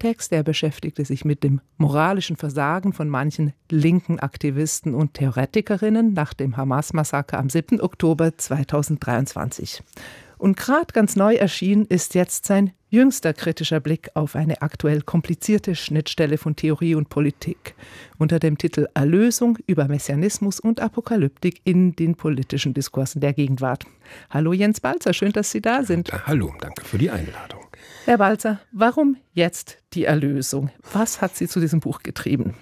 Text, der beschäftigte sich mit dem moralischen Versagen von manchen linken Aktivisten und Theoretikerinnen nach dem Hamas-Massaker am 7. Oktober 2023. Und gerade ganz neu erschienen ist jetzt sein jüngster kritischer Blick auf eine aktuell komplizierte Schnittstelle von Theorie und Politik unter dem Titel Erlösung über Messianismus und Apokalyptik in den politischen Diskursen der Gegenwart. Hallo Jens Balzer, schön, dass Sie da sind. Hallo, danke für die Einladung. Herr Balzer, warum jetzt die Erlösung? Was hat Sie zu diesem Buch getrieben?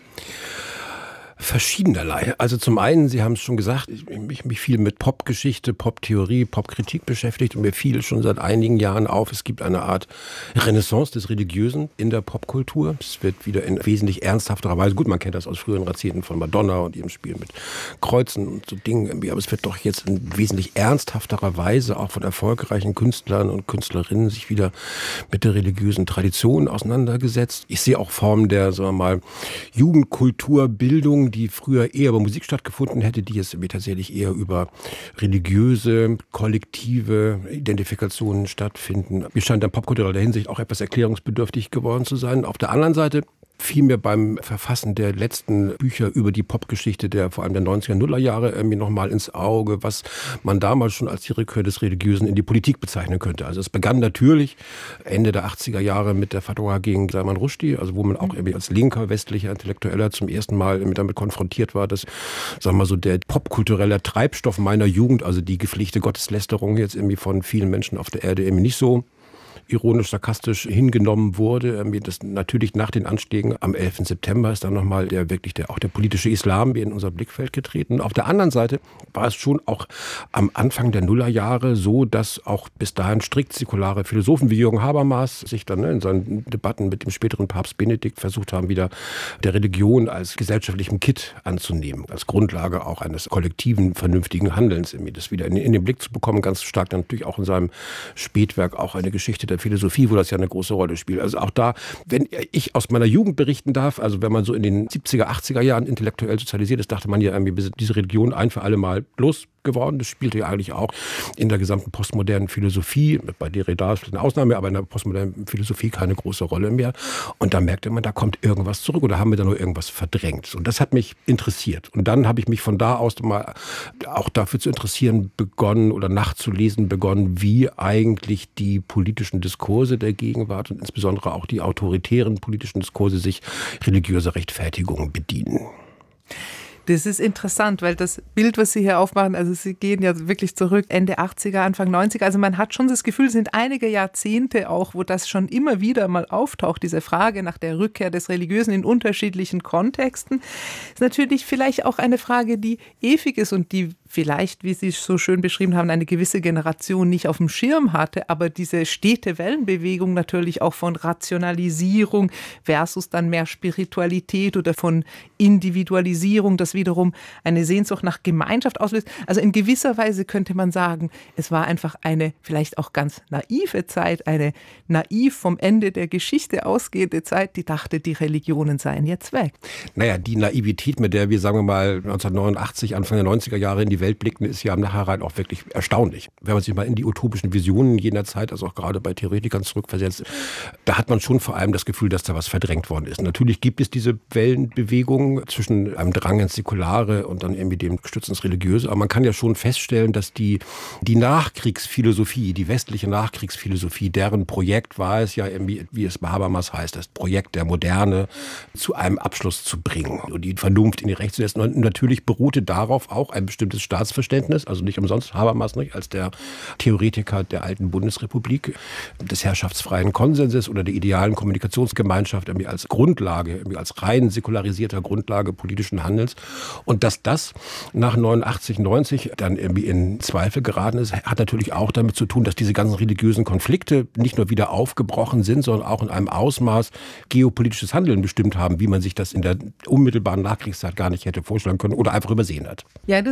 Verschiedenerlei. Also zum einen, Sie haben es schon gesagt, ich mich viel mit Popgeschichte, Poptheorie, Popkritik beschäftigt und mir fiel schon seit einigen Jahren auf, es gibt eine Art Renaissance des Religiösen in der Popkultur. Es wird wieder in wesentlich ernsthafterer Weise, gut, man kennt das aus früheren Jahrzehnten von Madonna und ihrem Spiel mit Kreuzen und so Dingen, aber es wird doch jetzt in wesentlich ernsthafterer Weise auch von erfolgreichen Künstlern und Künstlerinnen sich wieder mit der religiösen Tradition auseinandergesetzt. Ich sehe auch Formen der, sagen wir mal, Jugendkulturbildung, die früher eher über Musik stattgefunden hätte, die jetzt tatsächlich eher über religiöse, kollektive Identifikationen stattfinden. Mir scheint in popkultureller Hinsicht auch etwas erklärungsbedürftig geworden zu sein. Auf der anderen Seite fiel mir beim Verfassen der letzten Bücher über die Popgeschichte vor allem der 90er, Nuller Jahre mir nochmal ins Auge, was man damals schon als die Rückkehr des Religiösen in die Politik bezeichnen könnte. Also es begann natürlich Ende der 80er Jahre mit der Fatwa gegen Salman Rushdie, also wo man auch irgendwie als linker westlicher Intellektueller zum ersten Mal damit konfrontiert war, dass, sagen wir mal so, der popkulturelle Treibstoff meiner Jugend, also die gepflegte Gotteslästerung jetzt irgendwie von vielen Menschen auf der Erde irgendwie nicht so ironisch, sarkastisch hingenommen wurde. Das natürlich nach den Anschlägen am 11. September ist dann nochmal der politische Islam in unser Blickfeld getreten. Auf der anderen Seite war es schon auch am Anfang der Nullerjahre so, dass auch bis dahin strikt säkulare Philosophen wie Jürgen Habermas sich dann in seinen Debatten mit dem späteren Papst Benedikt versucht haben, wieder der Religion als gesellschaftlichem Kit anzunehmen, als Grundlage auch eines kollektiven, vernünftigen Handelns, das wieder in den Blick zu bekommen. Ganz stark dann natürlich auch in seinem Spätwerk auch eine Geschichte der Philosophie, wo das ja eine große Rolle spielt. Also auch da, wenn ich aus meiner Jugend berichten darf, also wenn man so in den 70er, 80er Jahren intellektuell sozialisiert ist, dachte man ja irgendwie, diese Religion ein für alle Mal losgeworden. Das spielte ja eigentlich auch in der gesamten postmodernen Philosophie, bei Derrida ist eine Ausnahme, aber in der postmodernen Philosophie keine große Rolle mehr. Und da merkte man, da kommt irgendwas zurück oder haben wir da nur irgendwas verdrängt. Und das hat mich interessiert. Und dann habe ich mich von da aus mal auch dafür zu interessieren begonnen oder nachzulesen begonnen, wie eigentlich die politischen Diskurse der Gegenwart und insbesondere auch die autoritären politischen Diskurse sich religiöser Rechtfertigung bedienen. Das ist interessant, weil das Bild, was Sie hier aufmachen, also Sie gehen ja wirklich zurück, Ende 80er, Anfang 90er, also man hat schon das Gefühl, es sind einige Jahrzehnte auch, wo das schon immer wieder mal auftaucht, diese Frage nach der Rückkehr des Religiösen in unterschiedlichen Kontexten. Das ist natürlich vielleicht auch eine Frage, die ewig ist und die vielleicht, wie Sie es so schön beschrieben haben, eine gewisse Generation nicht auf dem Schirm hatte, aber diese stete Wellenbewegung natürlich auch von Rationalisierung versus dann mehr Spiritualität oder von Individualisierung, das wiederum eine Sehnsucht nach Gemeinschaft auslöst. Also in gewisser Weise könnte man sagen, es war einfach eine vielleicht auch ganz naive Zeit, eine naiv vom Ende der Geschichte ausgehende Zeit, die dachte, die Religionen seien jetzt weg. Naja, die Naivität, mit der wir, sagen wir mal, 1989, Anfang der 90er Jahre in die Welt blickten, ist ja im Nachhinein auch wirklich erstaunlich. Wenn man sich mal in die utopischen Visionen jener Zeit, also auch gerade bei Theoretikern zurückversetzt, da hat man schon vor allem das Gefühl, dass da was verdrängt worden ist. Natürlich gibt es diese Wellenbewegung zwischen einem Drang ins Säkulare und dann irgendwie dem Stütz ins Religiöse, aber man kann ja schon feststellen, dass die Nachkriegsphilosophie, die westliche Nachkriegsphilosophie, deren Projekt war es ja irgendwie, wie es bei Habermas heißt, das Projekt der Moderne zu einem Abschluss zu bringen und die Vernunft in die Recht zu setzen. Und natürlich beruhte darauf auch ein bestimmtes Staatsverständnis, also nicht umsonst Habermas nicht als der Theoretiker der alten Bundesrepublik, des herrschaftsfreien Konsenses oder der idealen Kommunikationsgemeinschaft irgendwie als Grundlage, irgendwie als rein säkularisierter Grundlage politischen Handelns. Und dass das nach 89, 90 dann irgendwie in Zweifel geraten ist, hat natürlich auch damit zu tun, dass diese ganzen religiösen Konflikte nicht nur wieder aufgebrochen sind, sondern auch in einem Ausmaß geopolitisches Handeln bestimmt haben, wie man sich das in der unmittelbaren Nachkriegszeit gar nicht hätte vorstellen können oder einfach übersehen hat. Ja, das ist interessant.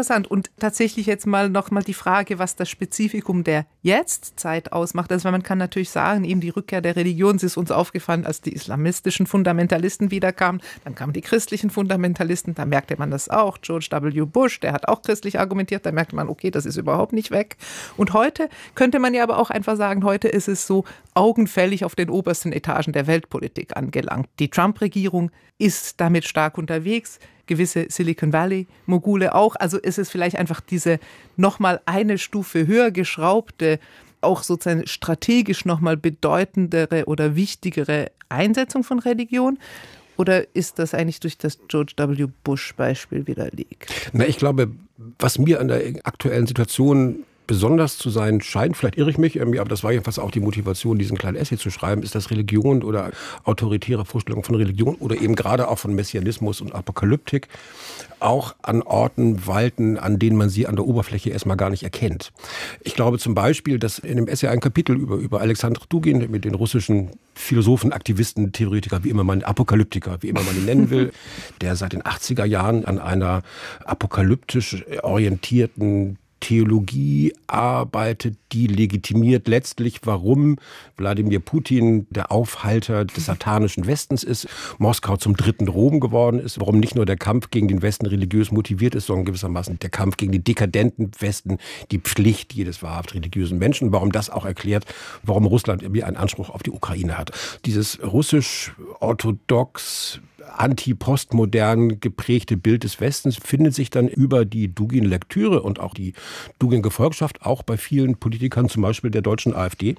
interessant. Und tatsächlich jetzt nochmal die Frage, was das Spezifikum der Jetztzeit ausmacht. Also man kann natürlich sagen, eben die Rückkehr der Religion, es ist uns aufgefallen, als die islamistischen Fundamentalisten wiederkamen, dann kamen die christlichen Fundamentalisten, da merkte man das auch. George W. Bush, der hat auch christlich argumentiert, da merkte man, okay, das ist überhaupt nicht weg. Und heute könnte man ja aber auch einfach sagen, heute ist es so augenfällig auf den obersten Etagen der Weltpolitik angelangt. Die Trump-Regierung ist damit stark unterwegs, gewisse Silicon Valley-Mogule auch. Also ist es vielleicht einfach diese nochmal eine Stufe höher geschraubte, auch sozusagen strategisch nochmal bedeutendere oder wichtigere Einsetzung von Religion? Oder ist das eigentlich durch das George W. Bush-Beispiel widerlegt? Ich glaube, was mir an der aktuellen Situation besonders zu sein scheint, vielleicht irre ich mich, aber das war jedenfalls auch die Motivation, diesen kleinen Essay zu schreiben, ist, dass Religion oder autoritäre Vorstellungen von Religion oder eben gerade auch von Messianismus und Apokalyptik auch an Orten walten, an denen man sie an der Oberfläche erstmal gar nicht erkennt. Ich glaube zum Beispiel, dass in dem Essay ein Kapitel über Alexander Dugin, mit den russischen Philosophen, Aktivisten, Theoretiker, wie immer man, Apokalyptiker, wie immer man ihn nennen will, der seit den 80er Jahren an einer apokalyptisch orientierten Theologie arbeitet, die legitimiert letztlich, warum Wladimir Putin der Aufhalter des satanischen Westens ist, Moskau zum dritten Rom geworden ist, warum nicht nur der Kampf gegen den Westen religiös motiviert ist, sondern gewissermaßen der Kampf gegen den dekadenten Westen, die Pflicht jedes wahrhaft religiösen Menschen, warum das auch erklärt, warum Russland irgendwie einen Anspruch auf die Ukraine hat. Dieses russisch-orthodox anti-postmodern geprägte Bild des Westens findet sich dann über die Dugin-Lektüre und auch die Dugin-Gefolgschaft auch bei vielen Politikern, zum Beispiel der deutschen AfD,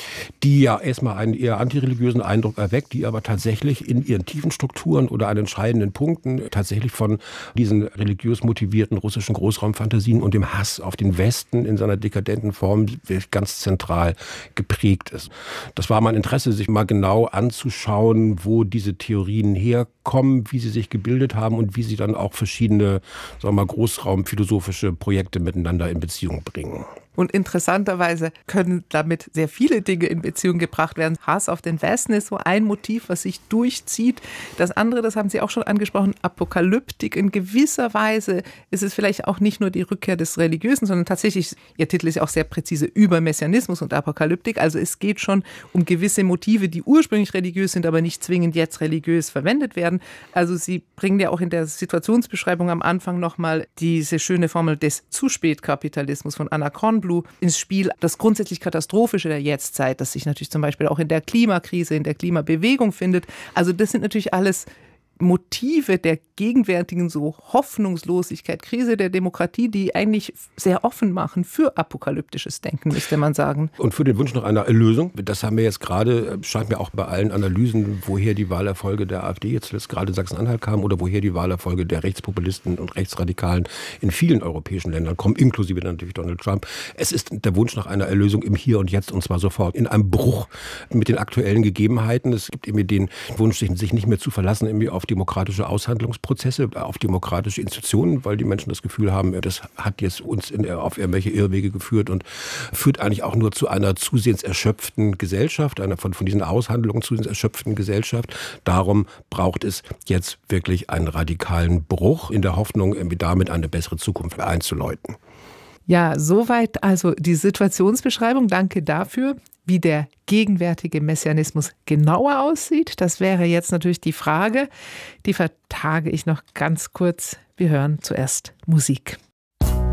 die ja erstmal einen eher antireligiösen Eindruck erweckt, die aber tatsächlich in ihren tiefen Strukturen oder an entscheidenden Punkten tatsächlich von diesen religiös motivierten russischen Großraumfantasien und dem Hass auf den Westen in seiner dekadenten Form ganz zentral geprägt ist. Das war mein Interesse, sich mal genau anzuschauen, wo diese Theorien herkommen, wie sie sich gebildet haben und wie sie dann auch verschiedene, sagen wir mal, großraumphilosophische Projekte miteinander in Beziehung bringen. Und interessanterweise können damit sehr viele Dinge in Beziehung gebracht werden. Hass auf den Westen ist so ein Motiv, was sich durchzieht. Das andere, das haben Sie auch schon angesprochen, Apokalyptik. In gewisser Weise ist es vielleicht auch nicht nur die Rückkehr des Religiösen, sondern tatsächlich, Ihr Titel ist ja auch sehr präzise, über Messianismus und Apokalyptik. Also es geht schon um gewisse Motive, die ursprünglich religiös sind, aber nicht zwingend jetzt religiös verwendet werden. Also Sie bringen ja auch in der Situationsbeschreibung am Anfang nochmal diese schöne Formel des Zu-Spät-Kapitalismus von Anna Kornblum ins Spiel, das grundsätzlich Katastrophische der Jetztzeit, das sich natürlich zum Beispiel auch in der Klimakrise, in der Klimabewegung findet. Also das sind natürlich alles Motive der gegenwärtigen so Hoffnungslosigkeit, Krise der Demokratie, die eigentlich sehr offen machen für apokalyptisches Denken, müsste man sagen. Und für den Wunsch nach einer Erlösung, das haben wir jetzt gerade, scheint mir auch bei allen Analysen, woher die Wahlerfolge der AfD jetzt gerade in Sachsen-Anhalt kam oder woher die Wahlerfolge der Rechtspopulisten und Rechtsradikalen in vielen europäischen Ländern kommen, inklusive natürlich Donald Trump. Es ist der Wunsch nach einer Erlösung im Hier und Jetzt und zwar sofort, in einem Bruch mit den aktuellen Gegebenheiten. Es gibt irgendwie den Wunsch, sich nicht mehr zu verlassen irgendwie auf demokratische Aushandlungsprozesse, auf demokratische Institutionen, weil die Menschen das Gefühl haben, das hat jetzt uns auf irgendwelche Irrwege geführt und führt eigentlich auch nur zu einer zusehends erschöpften Gesellschaft, einer von diesen Aushandlungen zusehends erschöpften Gesellschaft. Darum braucht es jetzt wirklich einen radikalen Bruch in der Hoffnung, irgendwie damit eine bessere Zukunft einzuläuten. Ja, soweit also die Situationsbeschreibung. Danke dafür. Wie der gegenwärtige Messianismus genauer aussieht, das wäre jetzt natürlich die Frage. Die vertage ich noch ganz kurz. Wir hören zuerst Musik.